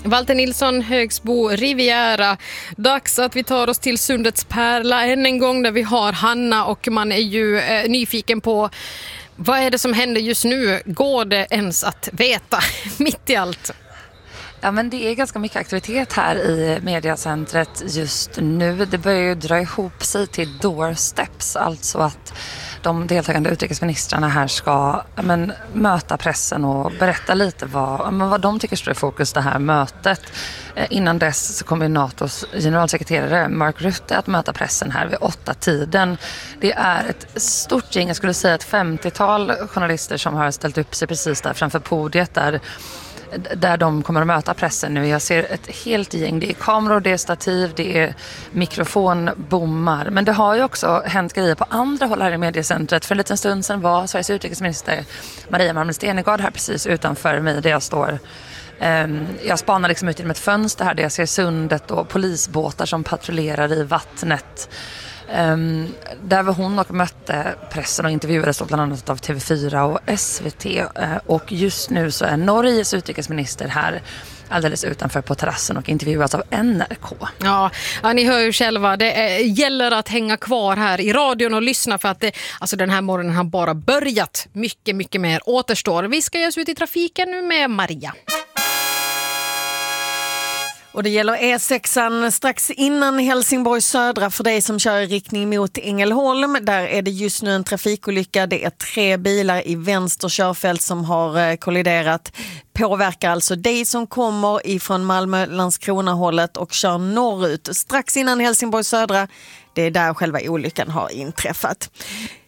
Walter Nilsson, Högsbo, Riviera. Dags att vi tar oss till Sundets pärla än en gång där vi har Hanna, och man är ju nyfiken på vad är det som händer just nu. Går det ens att veta mitt i allt? Ja, men det är ganska mycket aktivitet här i mediacentret just nu. Det börjar ju dra ihop sig till doorsteps, alltså att de deltagande utrikesministrarna här ska möta pressen och berätta lite vad de tycker står i fokus det här mötet. Innan dess så kommer NATOs generalsekreterare Mark Rutte att möta pressen här vid 8-tiden. Det är ett stort gäng, jag skulle säga ett 50-tal journalister som har ställt upp sig precis där framför podiet där de kommer att möta pressen nu. Jag ser ett helt gäng. Det är kameror, det är stativ, det är mikrofonbommar. Men det har ju också hänt grejer på andra håll här i mediecentret. För en liten stund sedan var Sveriges utrikesminister Maria Malmö Stenergard här precis utanför mig där jag står. Jag spanar liksom ut genom ett fönster här där jag ser sundet och polisbåtar som patrullerar i vattnet. Där var hon och mötte pressen och intervjuades bland annat av TV4 och SVT, och just nu så är Norges utrikesminister här alldeles utanför på terrassen och intervjuas av NRK. Ja, ni hör ju själva, det gäller att hänga kvar här i radion och lyssna, för att den här morgonen har bara börjat. Mycket, mycket mer återstår. Vi ska ge oss ut i trafiken nu med Maria. Och det gäller E6an strax innan Helsingborg södra för dig som kör i riktning mot Ängelholm. Där är det just nu en trafikolycka. Det är 3 bilar i vänster körfält som har kolliderat. Påverkar alltså dig som kommer ifrån Malmö-Landskrona-hållet och kör norrut. Strax innan Helsingborg södra, det är där själva olyckan har inträffat.